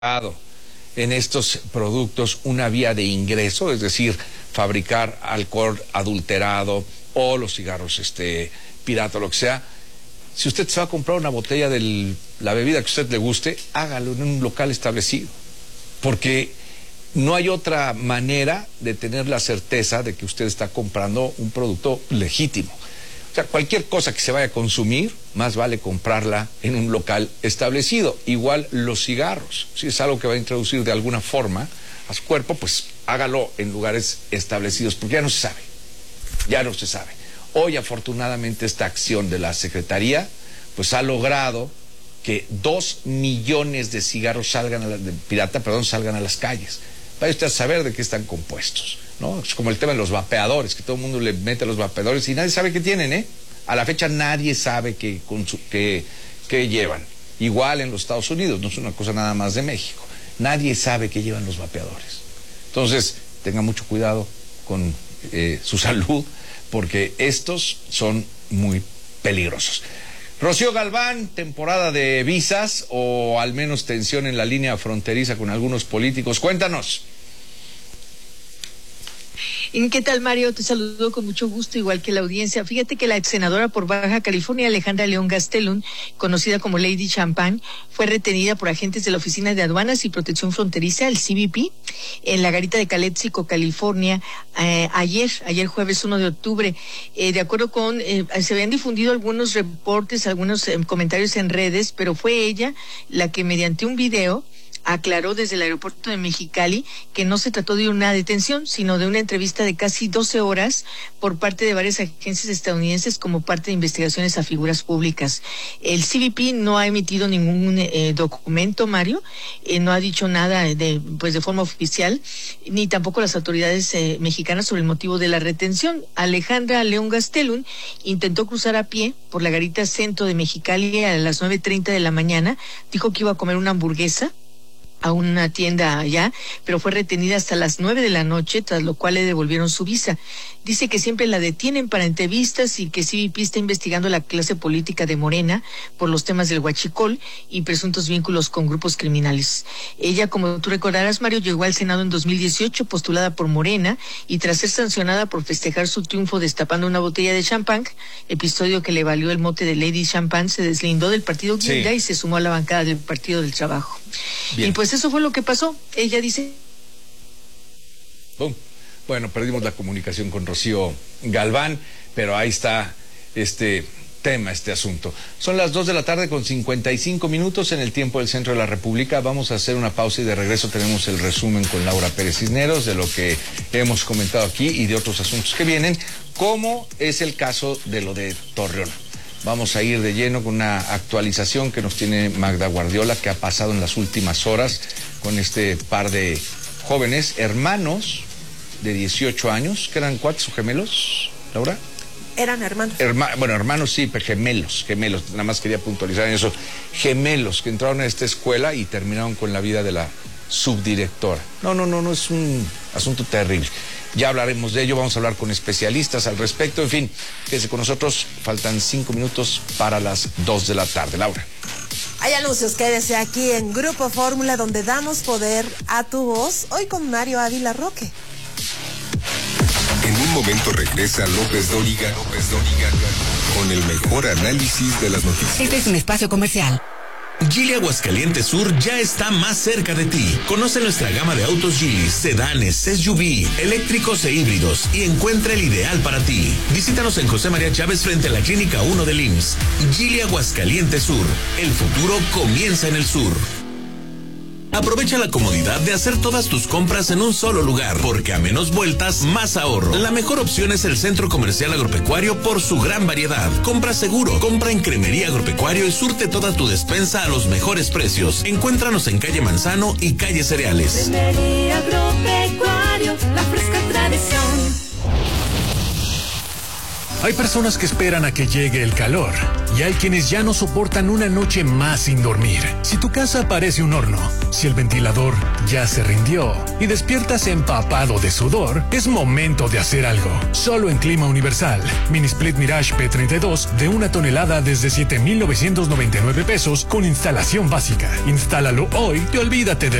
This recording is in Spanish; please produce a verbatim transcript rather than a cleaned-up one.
en estos productos una vía de ingreso, es decir, fabricar alcohol adulterado o los cigarros este pirata, lo que sea. Si usted se va a comprar una botella de la bebida que a usted le guste, hágalo en un local establecido, porque no hay otra manera de tener la certeza de que usted está comprando un producto legítimo. O sea, cualquier cosa que se vaya a consumir, más vale comprarla en un local establecido. Igual los cigarros. Si es algo que va a introducir de alguna forma a su cuerpo, pues hágalo en lugares establecidos, porque ya no se sabe. Ya no se sabe. Hoy, afortunadamente, esta acción de la Secretaría, pues ha logrado que dos millones de cigarros salgan a la, de pirata, perdón, salgan a las calles. Vaya usted a saber de qué están compuestos, ¿no? Es como el tema de los vapeadores, que todo el mundo le mete a los vapeadores y nadie sabe qué tienen, ¿eh? A la fecha nadie sabe qué, qué, qué llevan. Igual en los Estados Unidos, no es una cosa nada más de México. Nadie sabe qué llevan los vapeadores. Entonces, tenga mucho cuidado con eh, su salud, porque estos son muy peligrosos. Rocío Galván, temporada de visas o al menos tensión en la línea fronteriza con algunos políticos. Cuéntanos. ¿Qué tal, Mario? Te saludo con mucho gusto, igual que la audiencia. Fíjate que la ex senadora por Baja California, Alejandra León Gastelum, conocida como Lady Champagne, fue retenida por agentes de la Oficina de Aduanas y Protección Fronteriza, el C B P, en la garita de Calexico, California, eh, ayer, ayer jueves uno de octubre. Eh, de acuerdo con, eh, se habían difundido algunos reportes, algunos eh, comentarios en redes, pero fue ella la que mediante un video aclaró desde el aeropuerto de Mexicali que no se trató de una detención, sino de una entrevista de casi doce horas por parte de varias agencias estadounidenses como parte de investigaciones a figuras públicas. El C B P no ha emitido ningún eh, documento, Mario, eh, no ha dicho nada de, pues de forma oficial, ni tampoco las autoridades eh, mexicanas sobre el motivo de la retención. Alejandra León Gastelum intentó cruzar a pie por la garita centro de Mexicali a las nueve treinta de la mañana, dijo que iba a comer una hamburguesa a una tienda allá, pero fue retenida hasta las nueve de la noche, tras lo cual le devolvieron su visa. Dice que siempre la detienen para entrevistas y que C B P está investigando la clase política de Morena por los temas del huachicol y presuntos vínculos con grupos criminales. Ella, como tú recordarás, Mario, llegó al Senado en dos mil dieciocho, postulada por Morena, y tras ser sancionada por festejar su triunfo destapando una botella de champán, episodio que le valió el mote de Lady Champagne, se deslindó del partido Guinda sí. y se sumó a la bancada del Partido del Trabajo. Bien. Y pues eso fue lo que pasó. Ella dice... Boom. Bueno, perdimos la comunicación con Rocío Galván, pero ahí está este tema, este asunto. Son las dos de la tarde con cincuenta y cinco minutos en el tiempo del centro de la República. Vamos a hacer una pausa y de regreso tenemos el resumen con Laura Pérez Cisneros de lo que hemos comentado aquí y de otros asuntos que vienen, como es el caso de lo de Torreón. Vamos a ir de lleno con una actualización que nos tiene Magda Guardiola, que ha pasado en las últimas horas con este par de jóvenes, hermanos de dieciocho años, que eran cuates o gemelos, Laura. Eran hermanos. Herma, bueno, hermanos sí, pero gemelos, gemelos, nada más quería puntualizar en eso. Gemelos que entraron a esta escuela y terminaron con la vida de la subdirectora. No, no, no, no, es un asunto terrible. Ya hablaremos de ello, vamos a hablar con especialistas al respecto. En fin, quédese con nosotros, faltan cinco minutos para las dos de la tarde. Laura. Hay anuncios, quédese aquí en Grupo Fórmula, donde damos poder a tu voz, hoy con Mario Ávila Roque. En un momento regresa López Dóriga, López Dóriga, con el mejor análisis de las noticias. Este es un espacio comercial. Geely Aguascalientes Sur ya está más cerca de ti. Conoce nuestra gama de autos Geely, sedanes, S U V, eléctricos e híbridos y encuentra el ideal para ti. Visítanos en José María Chávez frente a la Clínica uno del I M S S. Geely Aguascalientes Sur. El futuro comienza en el sur. Aprovecha la comodidad de hacer todas tus compras en un solo lugar, porque a menos vueltas, más ahorro. La mejor opción es el Centro Comercial Agropecuario por su gran variedad. Compra seguro, compra en Cremería Agropecuario y surte toda tu despensa a los mejores precios. Encuéntranos en Calle Manzano y Calle Cereales. Cremería Agropecuario, la fresca tradición. Hay personas que esperan a que llegue el calor y hay quienes ya no soportan una noche más sin dormir. Si tu casa parece un horno, si el ventilador ya se rindió y despiertas empapado de sudor, es momento de hacer algo. Solo en Clima Universal. Mini Split Mirage P treinta y dos de una tonelada desde siete mil novecientos noventa y nueve pesos con instalación básica. Instálalo hoy y olvídate de